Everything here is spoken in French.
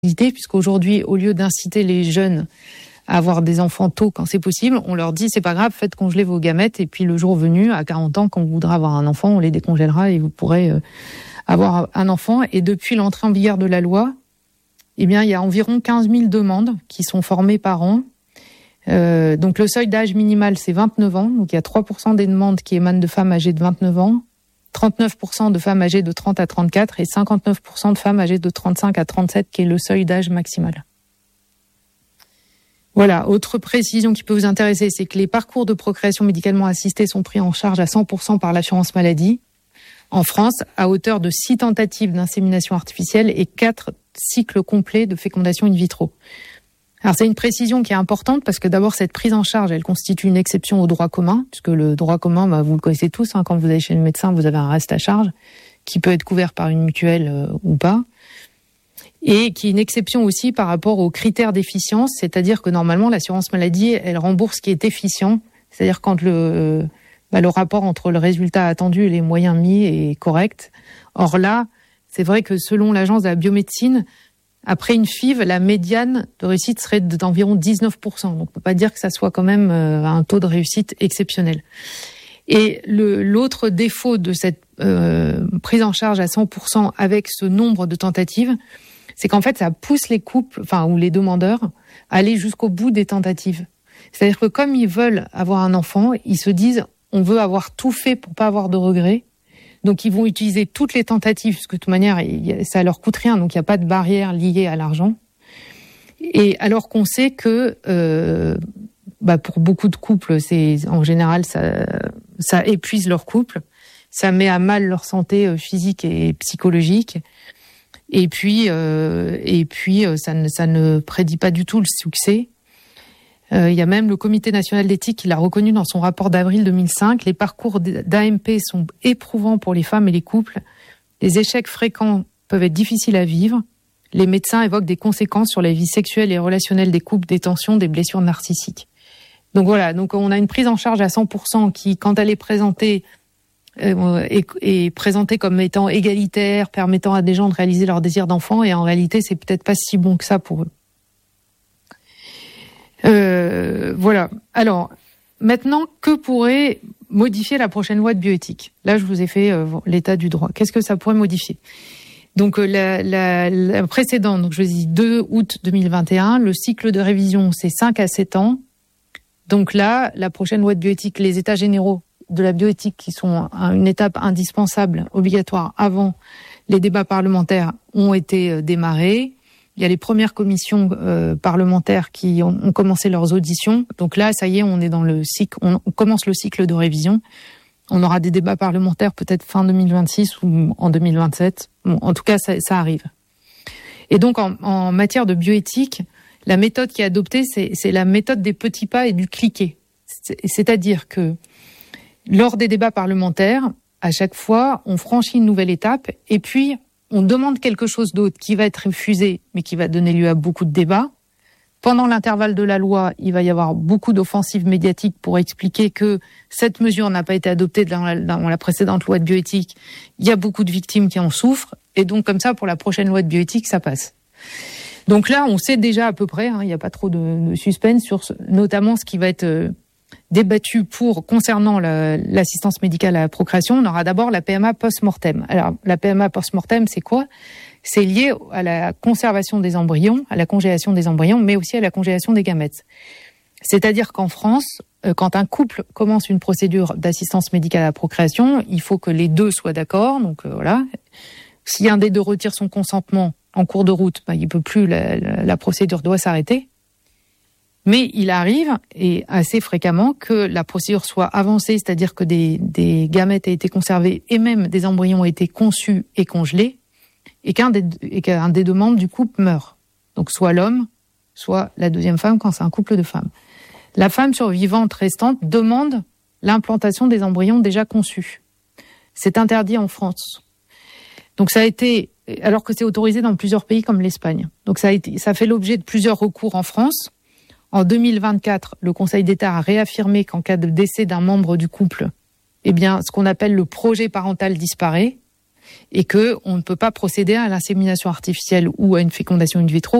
puisqu'aujourd'hui, au lieu d'inciter les jeunes à avoir des enfants tôt quand c'est possible, on leur dit c'est pas grave, faites congeler vos gamètes et puis le jour venu, à 40 ans, quand vous voudrez avoir un enfant, on les décongèlera et vous pourrez avoir un enfant. Et depuis l'entrée en vigueur de la loi, il y a environ 15 000 demandes qui sont formées par an. Donc le seuil d'âge minimal, c'est 29 ans. Donc il y a 3% des demandes qui émanent de femmes âgées de 29 ans, 39% de femmes âgées de 30 à 34 et 59% de femmes âgées de 35 à 37, qui est le seuil d'âge maximal. Voilà, autre précision qui peut vous intéresser, c'est que les parcours de procréation médicalement assistée sont pris en charge à 100% par l'assurance maladie en France, à hauteur de 6 tentatives d'insémination artificielle et 4 cycles complets de fécondation in vitro. Alors c'est une précision qui est importante parce que d'abord cette prise en charge, elle constitue une exception au droit commun, puisque le droit commun, vous le connaissez tous, quand vous allez chez le médecin, vous avez un reste à charge qui peut être couvert par une mutuelle ou pas, et qui est une exception aussi par rapport aux critères d'efficience, c'est-à-dire que normalement l'assurance maladie, elle rembourse ce qui est efficient, c'est-à-dire quand le rapport entre le résultat attendu et les moyens mis est correct. Or là, c'est vrai que selon l'agence de la biomédecine, après une FIV, la médiane de réussite serait d'environ 19%. Donc on peut pas dire que ça soit quand même un taux de réussite exceptionnel. Et l'autre défaut de cette prise en charge à 100% avec ce nombre de tentatives, c'est qu'en fait ça pousse les couples, ou les demandeurs, à aller jusqu'au bout des tentatives. C'est-à-dire que comme ils veulent avoir un enfant, ils se disent on veut avoir tout fait pour pas avoir de regrets. Donc ils vont utiliser toutes les tentatives, parce que de toute manière, ça leur coûte rien, donc il n'y a pas de barrière liée à l'argent. Et alors qu'on sait que pour beaucoup de couples, en général, ça épuise leur couple, ça met à mal leur santé physique et psychologique. Et puis ça ne prédit pas du tout le succès. Il y a même le Comité national d'éthique qui l'a reconnu dans son rapport d'avril 2005. Les parcours d'AMP sont éprouvants pour les femmes et les couples. Les échecs fréquents peuvent être difficiles à vivre. Les médecins évoquent des conséquences sur la vie sexuelle et relationnelle des couples, des tensions, des blessures narcissiques. Donc voilà, donc on a une prise en charge à 100% qui, quand elle est présentée, est présentée comme étant égalitaire, permettant à des gens de réaliser leur désir d'enfant, et en réalité, c'est peut-être pas si bon que ça pour eux. Voilà. Alors, maintenant, que pourrait modifier la prochaine loi de bioéthique ? Là, je vous ai fait l'état du droit. Qu'est-ce que ça pourrait modifier ? Donc, la précédente, donc je vous dis 2 août 2021, le cycle de révision, c'est 5 à 7 ans. Donc là, la prochaine loi de bioéthique, les états généraux de la bioéthique, qui sont une étape indispensable, obligatoire, avant les débats parlementaires, ont été démarrés. Il y a les premières commissions parlementaires qui ont commencé leurs auditions. Donc là, ça y est, on est dans le cycle, on commence le cycle de révision. On aura des débats parlementaires peut-être fin 2026 ou en 2027. Bon, en tout cas, ça arrive. Et donc, en matière de bioéthique, la méthode qui est adoptée, c'est la méthode des petits pas et du cliquer. C'est-à-dire que lors des débats parlementaires, à chaque fois, on franchit une nouvelle étape et puis on demande quelque chose d'autre qui va être refusé, mais qui va donner lieu à beaucoup de débats. Pendant l'intervalle de la loi, il va y avoir beaucoup d'offensives médiatiques pour expliquer que cette mesure n'a pas été adoptée dans la précédente loi de bioéthique. Il y a beaucoup de victimes qui en souffrent, et donc comme ça, pour la prochaine loi de bioéthique, ça passe. Donc là, on sait déjà à peu près, il n'y a pas trop de suspense sur notamment ce qui va être débattu concernant l'assistance médicale à la procréation. On aura d'abord la PMA post-mortem. Alors, la PMA post-mortem, c'est quoi ? C'est lié à la conservation des embryons, à la congélation des embryons, mais aussi à la congélation des gamètes. C'est-à-dire qu'en France, quand un couple commence une procédure d'assistance médicale à la procréation, il faut que les deux soient d'accord. Donc voilà. Si un des deux retire son consentement en cours de route, il peut plus, la procédure doit s'arrêter. Mais il arrive, et assez fréquemment, que la procédure soit avancée, c'est-à-dire que des gamètes aient été conservées et même des embryons aient été conçus et congelés, et qu'un des deux membres du couple meurt. Donc soit l'homme, soit la deuxième femme quand c'est un couple de femmes. La femme survivante restante demande l'implantation des embryons déjà conçus. C'est interdit en France. Donc ça a été, alors que c'est autorisé dans plusieurs pays comme l'Espagne. Donc ça fait l'objet de plusieurs recours en France. En 2024, le Conseil d'État a réaffirmé qu'en cas de décès d'un membre du couple, ce qu'on appelle le projet parental disparaît. et que on ne peut pas procéder à l'insémination artificielle ou à une fécondation in vitro